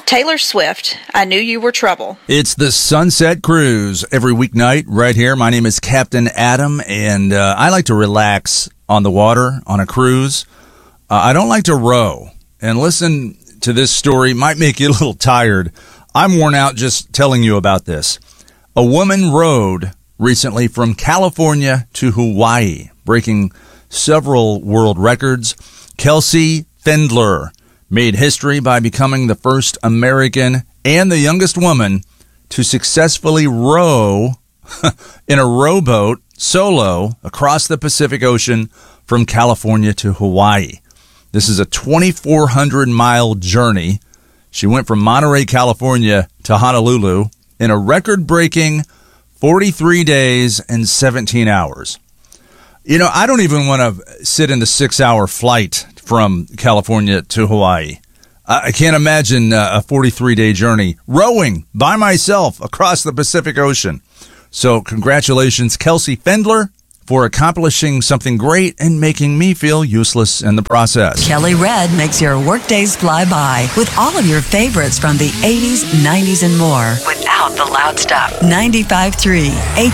Taylor Swift, I Knew You Were Trouble. It's the Sunset Cruise every weeknight right here. My name is Captain Adam, and I like to relax on the water on a cruise. I don't like to row. And listen to this story. Might make you a little tired. I'm worn out just telling you about this. A woman rowed recently from California to Hawaii, breaking several world records. Kelsey Fendler made history by becoming the first American and the youngest woman to successfully row in a rowboat solo across the Pacific Ocean from California to Hawaii. This is a 2,400-mile journey. She went from Monterey, California to Honolulu in a record-breaking 43 days and 17 hours. You know, I don't even want to sit in the 6-hour flight from California to Hawaii. I can't imagine a 43-day journey rowing by myself across the Pacific Ocean. So congratulations, Kelsey Fendler, for accomplishing something great and making me feel useless in the process. Kelly Red makes your workdays fly by with all of your favorites from the 80s, 90s, and more. Without the loud stuff. 95.3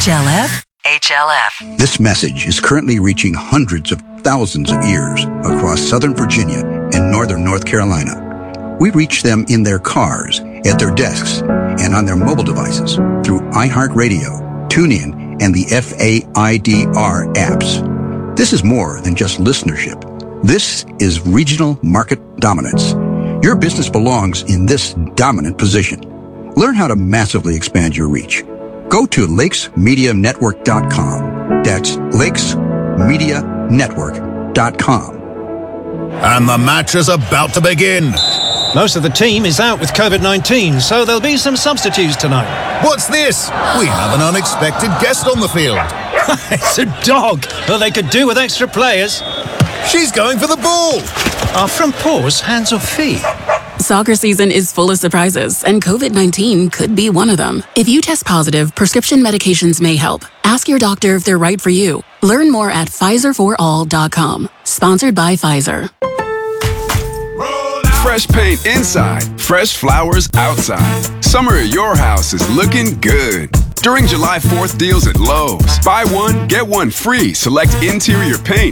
HLF. This message is currently reaching hundreds of thousands of ears across Southern Virginia and Northern North Carolina. We reach them in their cars, at their desks, and on their mobile devices through iHeartRadio, TuneIn, and the FAIDR apps. This is more than just listenership. This is regional market dominance. Your business belongs in this dominant position. Learn how to massively expand your reach. Go to lakesmedianetwork.com. That's lakesmedianetwork.com. And the match is about to begin. Most of the team is out with COVID-19, so there'll be some substitutes tonight. What's this? We have an unexpected guest on the field. It's a dog. Well, they could do with extra players. She's going for the ball. Are front paws hands or feet? Soccer season is full of surprises, and COVID-19 could be one of them. If you test positive, prescription medications may help. Ask your doctor if they're right for you. Learn more at PfizerForAll.com. Sponsored by Pfizer. Fresh paint inside, fresh flowers outside. Summer at your house is looking good. During July 4th deals at Lowe's, buy one, get one free select interior paint